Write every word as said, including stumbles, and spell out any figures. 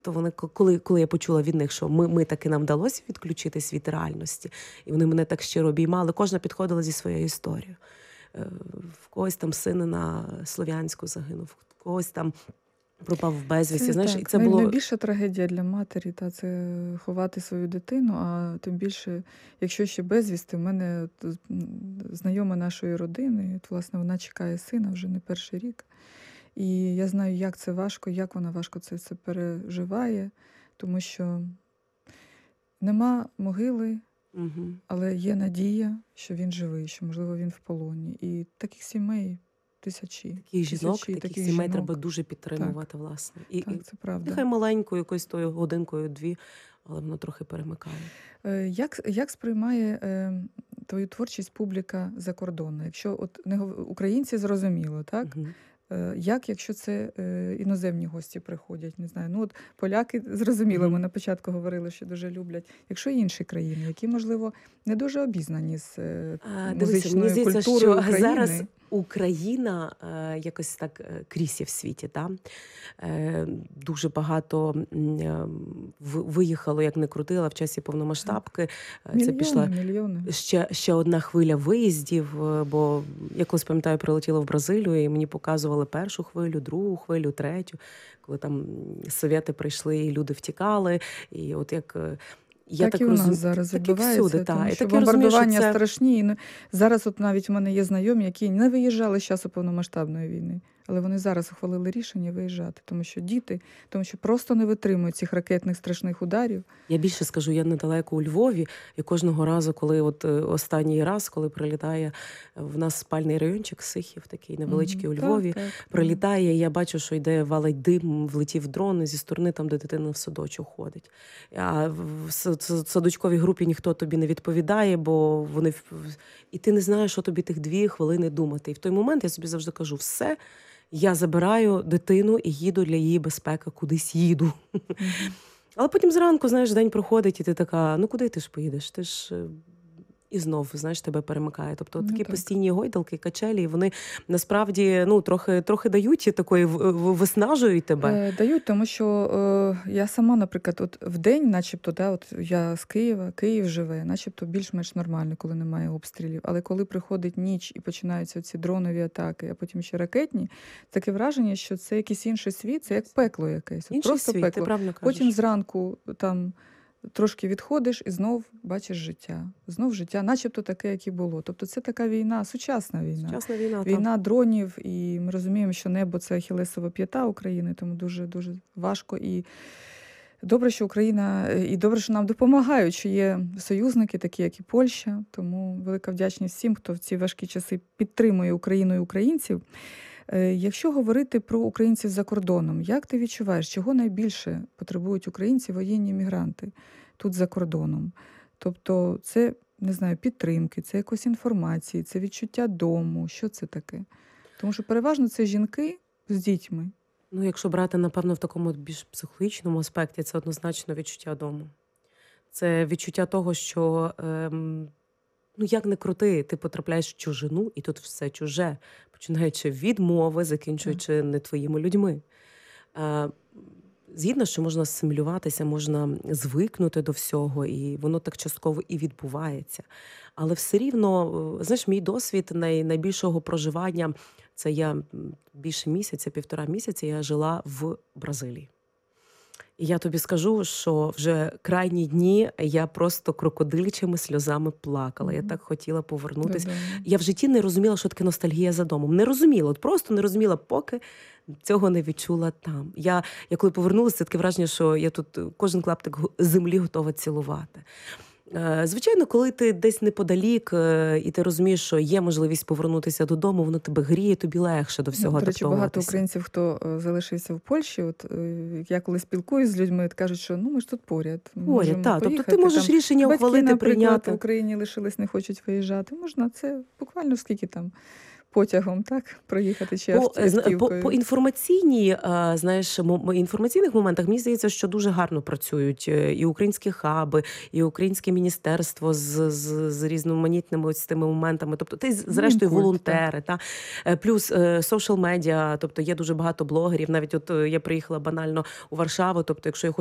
То вони, коли, коли я почула від них, що ми, ми таки нам вдалося відключитись від реальності, і вони мене так щиро обіймали, кожна підходила зі своєю історією. В когось там син на Слов'янську загинув, в когось там пропав в безвісті. Це, Знаєш, так. і це було... Найбільша трагедія для матері, та, це ховати свою дитину, а тим більше, якщо ще безвісти, в мене знайома нашої родини, от, власне, вона чекає сина вже не перший рік. І я знаю, як це важко, як вона важко це, це переживає, тому що нема могили, Угу. але є надія, що він живий, що, можливо, він в полоні. І таких сімей тисячі. Таких жінок, тисячі, таких, таких сімей жінок. треба дуже підтримувати, так. власне. І, так, це правда. Нехай маленькою, якоюсь тою годинкою, дві, але воно трохи перемикає. Як, як сприймає е, твою творчість публіка закордонна? Якщо от не українці зрозуміло, так? Угу. Як, якщо це е, іноземні гості приходять, не знаю. Ну от поляки, зрозуміло, ми на початку говорили, що дуже люблять. Якщо інші країни, які, можливо, не дуже обізнані з е, А, музичною дивіться, мені здається, культурою що України. зараз Україна е, якось так е, крізь в світі. Та? Е, дуже багато е, виїхало, як не крутила, в часі повномасштабки. Мільйони, Це пішла мільйони. Ще, ще одна хвиля виїздів, бо я колись, пам'ятаю, прилетіла в Бразилію, і мені показували першу хвилю, другу хвилю, третю, коли там совєти прийшли, і люди втікали. І от як... Я так, так і розум... у нас зараз так відбувається, всюди, тому та. що і бомбардування розумію, що це... страшні. І зараз от навіть у мене є знайомі, які не виїжджали з часу повномасштабної війни, але вони зараз ухвалили рішення виїжджати, тому що діти, тому що просто не витримують цих ракетних страшних ударів. Я більше скажу, я недалеко у Львові, і кожного разу, коли от останній раз, коли прилітає, в нас спальний райончик Сихів, такий невеличкий mm-hmm. у Львові, так, так, прилітає, і я бачу, що йде, валить дим, влетів дрон зі сторони, там, де дитина в садочок ходить. А в садочковій групі ніхто тобі не відповідає, бо вони... І ти не знаєш, що тобі тих дві хвилини думати. І в той момент я собі завжди кажу, все, я забираю дитину і їду для її безпеки, кудись їду. Mm-hmm. Але потім зранку, знаєш, день проходить, і ти така, ну куди ти ж поїдеш? Ти ж і знов, знаєш, тебе перемикає. Тобто ну, такі так. постійні гойдалки, качелі, вони насправді, ну, трохи, трохи дають і такої, виснажують тебе. Е, дають, тому що е, я сама, наприклад, от в день, начебто, да, от я з Києва, Київ живе, начебто більш-менш нормально, коли немає обстрілів. Але коли приходить ніч і починаються ці дронові атаки, а потім ще ракетні, таке враження, що це якийсь інший світ, це як пекло якесь. От інший просто світ, пекло. Ти правильно кажеш. Потім зранку там трошки відходиш і знов бачиш життя. Знов життя, начебто таке, як і було. Тобто це така війна, сучасна війна. Сучасна війна, війна так. дронів, і ми розуміємо, що небо – це ахілесова п'ята України, тому дуже-дуже важко. І добре, що Україна, і добре, що нам допомагають, що є союзники, такі як і Польща. Тому велика вдячність всім, хто в ці важкі часи підтримує Україну і українців. Якщо говорити про українців за кордоном, як ти відчуваєш, чого найбільше потребують українці, воєнні мігранти тут за кордоном? Тобто це, не знаю, підтримки, це якось інформації, це відчуття дому, що це таке? Тому що переважно це жінки з дітьми. Ну, якщо брати, напевно, в такому більш психологічному аспекті, це однозначно відчуття дому. Це відчуття того, що... Ем... Ну, як не крути, ти потрапляєш в чужину, і тут все чуже, починаючи від мови, закінчуючи не твоїми людьми. Згідно, що можна асимілюватися, можна звикнути до всього, і воно так частково і відбувається. Але все рівно, знаєш, мій досвід най, найбільшого проживання, це я більше місяця, півтора місяця я жила в Бразилії. І я тобі скажу, що вже крайні дні я просто крокодилячими сльозами плакала. Mm-hmm. Я так хотіла повернутися. Mm-hmm. Я в житті не розуміла, що таке ностальгія за домом. Не розуміла, от просто не розуміла, поки цього не відчула там. Я, я коли повернулася, це таке враження, що я тут кожен клаптик землі готова цілувати. Звичайно, коли ти десь неподалік, і ти розумієш, що є можливість повернутися додому, воно тебе гріє, тобі легше до всього адаптуватися. До речі, багато українців, хто залишився в Польщі, от я коли спілкуюсь з людьми, кажуть, що ну ми ж тут поряд. Поряд, так. Тобто ти можеш там рішення ухвалити, батьки, прийняти. В Україні лишились, не хочуть виїжджати. Можна, це буквально скільки там, потягом, так, проїхати чи По, авт- е, зна- по, по автівкою. інформаційній, е, знаєш, мо- інформаційних моментах мені здається, що дуже гарно працюють е, і українські хаби, і українське міністерство з, з, з різноманітними ось тими моментами. Тобто, ти з- Ну, зрештою інпульт, так. волонтери, та Е, плюс соціал медіа, тобто є дуже багато блогерів. Навіть от е, я приїхала банально у Варшаву. Тобто, якщо я